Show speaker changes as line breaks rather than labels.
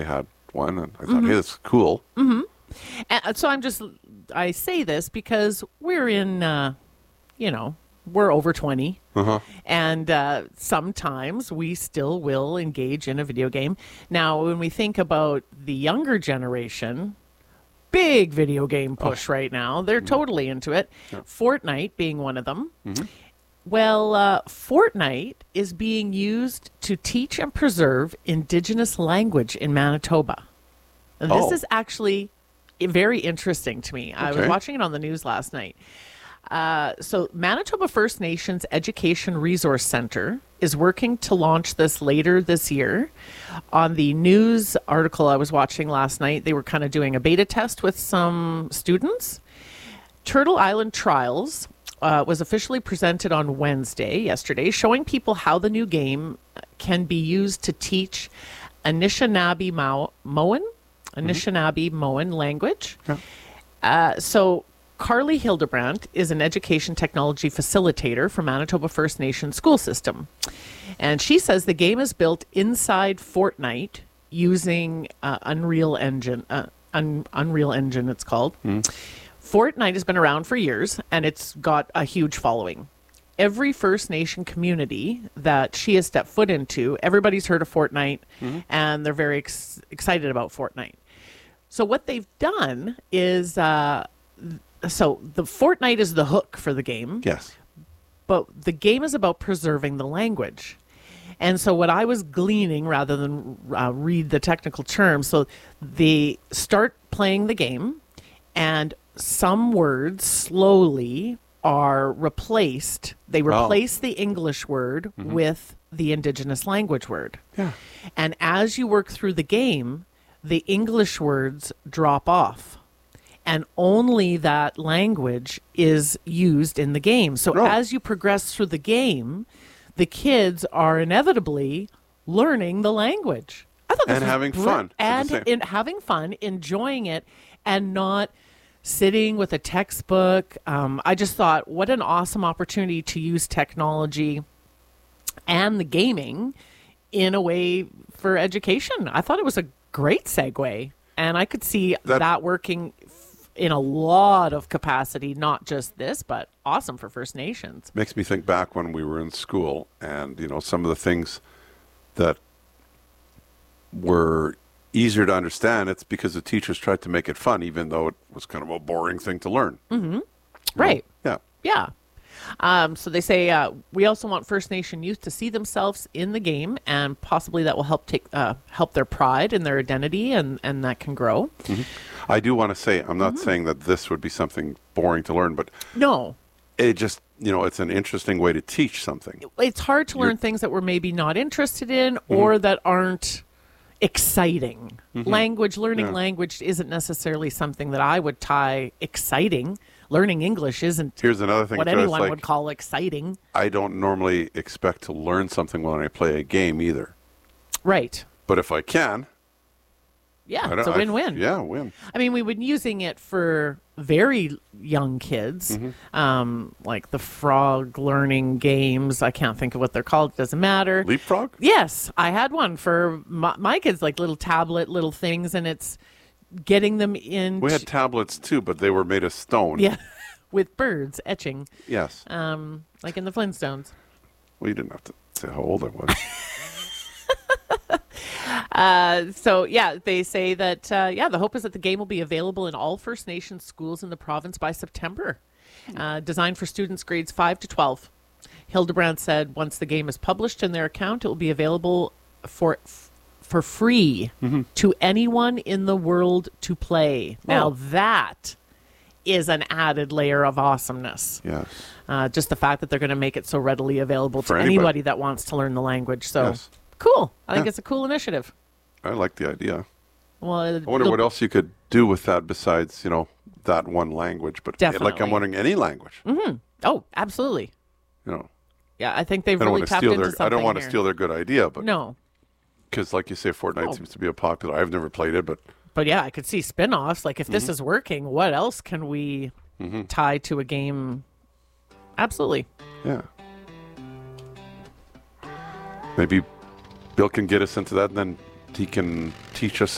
had one, and I thought, hey, that's cool.
And so I say this because we're in, we're over 20. And sometimes we still will engage in a video game. Now, when we think about the younger generation, big video game push right now. They're totally into it. Fortnite being one of them. Well, Fortnite is being used to teach and preserve Indigenous language in Manitoba. And this is actually very interesting to me. I was watching it on the news last night. So Manitoba First Nations Education Resource Center is working to launch this later this year. On the news article I was watching last night, they were kind of doing a beta test with some students. Turtle Island Trials was officially presented on yesterday, showing people how the new game can be used to teach Anishinaabe Moan language. So Carly Hildebrandt is an education technology facilitator for Manitoba First Nation school system. And she says the game is built inside Fortnite using Unreal Engine. Unreal Engine, it's called. Fortnite has been around for years, and it's got a huge following. Every First Nation community that she has stepped foot into, everybody's heard of Fortnite, and they're very excited about Fortnite. So what they've done is... So the Fortnite is the hook for the game.
Yes.
But the game is about preserving the language. And so what I was gleaning, rather than read the technical terms, so they start playing the game, and some words slowly are replaced. They replace the English word with the Indigenous language word.
Yeah.
And as you work through the game, the English words drop off. And only that language is used in the game. So as you progress through the game, the kids are inevitably learning the language. I thought this was
having
great.
fun.
And having fun, enjoying it, and not sitting with a textbook. I just thought, what an awesome opportunity to use technology and the gaming in a way for education. I thought it was a great segue. And I could see that working in a lot of capacity, not just this, but awesome for First Nations.
Makes me think back when we were in school, and some of the things that were easier to understand, it's because the teachers tried to make it fun, even though it was kind of a boring thing to learn.
Right.
Yeah.
So they say we also want First Nation youth to see themselves in the game, and possibly that will help their pride and their identity, and that can grow.
I do want to say, I'm not saying that this would be something boring to learn, but
no,
it just it's an interesting way to teach something.
It's hard to learn things that we're maybe not interested in or that aren't exciting. Learning language isn't necessarily something that I would tie exciting. Learning English isn't
Here's another thing
what anyone would call exciting.
I don't normally expect to learn something when I play a game either.
Right.
But if I can...
Yeah, it's a win-win.
Win.
I mean, we've been using it for very young kids, like the frog learning games. I can't think of what they're called. It doesn't matter.
Leapfrog?
Yes, I had one for my kids, like little tablet, little things, and it's getting them in.
We had tablets too, but they were made of stone.
Yeah, with birds etching.
Yes.
Like in the Flintstones.
Well, you didn't have to say how old I was.
So, they say that, the hope is that the game will be available in all First Nations schools in the province by September. Designed for students grades 5 to 12. Hildebrandt said once the game is published in their account, it will be available for free to anyone in the world to play. Now, that is an added layer of awesomeness.
Yes.
Just the fact that they're going to make it so readily available
For
to anybody that wants to learn the language. So, cool. I think it's a cool initiative.
I like the idea.
Well,
I wonder what else you could do with that besides, that one language. But
definitely.
I'm wondering any language.
Oh, absolutely. Yeah, I think they've really tapped into something.
I don't want to steal their good idea, but
no,
because like you say, Fortnite seems to be a popular. I've never played it, but
yeah, I could see spin-offs. Like if this is working, what else can we tie to a game? Absolutely.
Yeah. Maybe Bill can get us into that, and then he can teach us